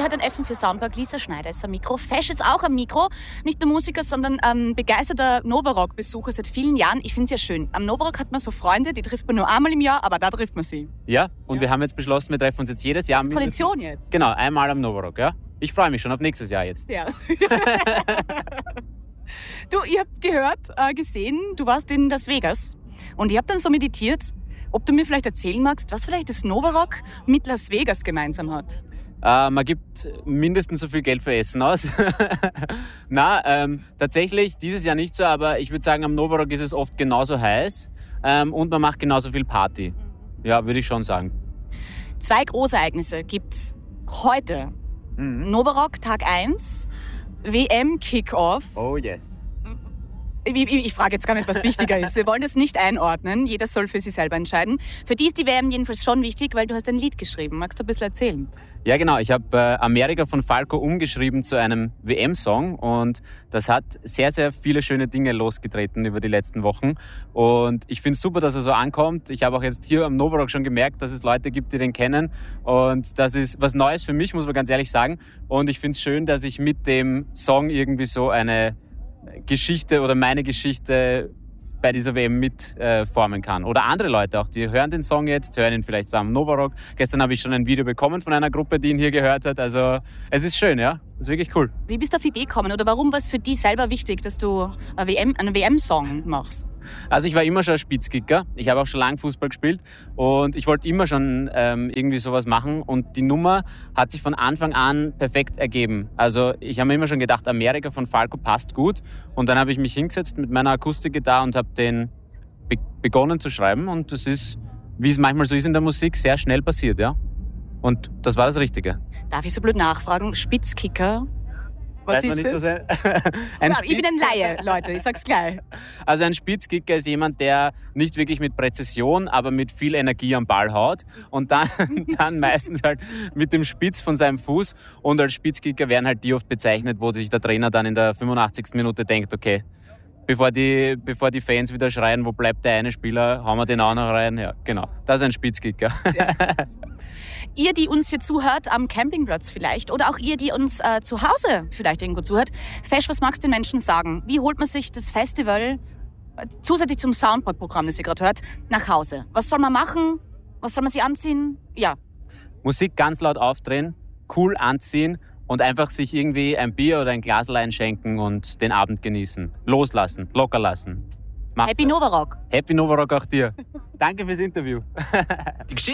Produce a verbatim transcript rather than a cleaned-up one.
hat ein F für Soundpark. Lisa Schneider ist am Mikro. Fesch ist auch am Mikro. Nicht nur Musiker, sondern ähm, begeisterter Novarock-Besucher seit vielen Jahren. Ich finde es ja schön. Am Novarock hat man so Freunde, die trifft man nur einmal im Jahr, aber da trifft man sie. Ja, und ja. wir haben jetzt beschlossen, wir treffen uns jetzt jedes Jahr. Das ist Tradition jetzt. Genau, einmal am Novarock, ja. Ich freue mich schon auf nächstes Jahr jetzt. Sehr. Du, ich habe gehört, äh, gesehen, du warst in Las Vegas und ich habe dann so meditiert, ob du mir vielleicht erzählen magst, was vielleicht das Novarock mit Las Vegas gemeinsam hat. Äh, man gibt mindestens so viel Geld für Essen aus. Na, ähm, tatsächlich dieses Jahr nicht so, aber ich würde sagen, am Novarock ist es oft genauso heiß ähm, und man macht genauso viel Party. Ja, würde ich schon sagen. Zwei Großereignisse gibt's heute. Mhm. Novarock Tag eins, W M-Kickoff. Oh yes. Ich, ich, ich frage jetzt gar nicht, was wichtiger ist. Wir wollen das nicht einordnen. Jeder soll für sich selber entscheiden. Für die ist die W M jedenfalls schon wichtig, weil du hast ein Lied geschrieben. Magst du ein bisschen erzählen? Ja, genau. Ich habe äh, Amerika von Falco umgeschrieben zu einem W M-Song und das hat sehr, sehr viele schöne Dinge losgetreten über die letzten Wochen. Und ich finde es super, dass er so ankommt. Ich habe auch jetzt hier am Novarock schon gemerkt, dass es Leute gibt, die den kennen. Und das ist was Neues für mich, muss man ganz ehrlich sagen. Und ich finde es schön, dass ich mit dem Song irgendwie so eine Geschichte oder meine Geschichte bei dieser W M mit äh, formen kann. Oder andere Leute auch, die hören den Song jetzt, hören ihn vielleicht am Novarock. Gestern habe ich schon ein Video bekommen von einer Gruppe, die ihn hier gehört hat. Also es ist schön, ja. Es ist wirklich cool. Wie bist du auf die Idee gekommen oder warum war es für dich selber wichtig, dass du eine W M, einen W M-Song machst? Also ich war immer schon ein Spitzkicker. Ich habe auch schon lange Fußball gespielt und ich wollte immer schon ähm, irgendwie sowas machen und die Nummer hat sich von Anfang an perfekt ergeben. Also ich habe mir immer schon gedacht, Amerika von Falco passt gut und dann habe ich mich hingesetzt mit meiner Akustikgitarre und habe den be- begonnen zu schreiben und das ist, wie es manchmal so ist in der Musik, sehr schnell passiert, ja. Und das war das Richtige. Darf ich so blöd nachfragen? Spitzkicker? Was Weiß ist man das? nicht, ein Ja, ich bin ein Laie, Leute, ich sag's gleich. Also ein Spitzkicker ist jemand, der nicht wirklich mit Präzision, aber mit viel Energie am Ball haut und dann, dann meistens halt mit dem Spitz von seinem Fuß. Und als Spitzkicker werden halt die oft bezeichnet, wo sich der Trainer dann in der fünfundachtzigsten Minute denkt, okay, bevor die, bevor die Fans wieder schreien, wo bleibt der eine Spieler, hauen wir den auch noch rein. Ja, genau, das ist ein Spitzkicker. Ihr, die uns hier zuhört, am Campingplatz vielleicht, oder auch ihr, die uns äh, zu Hause vielleicht irgendwo zuhört, Fesch, was magst du den Menschen sagen? Wie holt man sich das Festival, äh, zusätzlich zum Soundpark-Programm, das ihr gerade hört, nach Hause? Was soll man machen? Was soll man sich anziehen? Ja. Musik ganz laut aufdrehen, cool anziehen und einfach sich irgendwie ein Bier oder ein Glasl einschenken und den Abend genießen. Loslassen, locker lassen. Macht's Happy das. Novarock. Happy Novarock auch dir. Danke fürs Interview. Die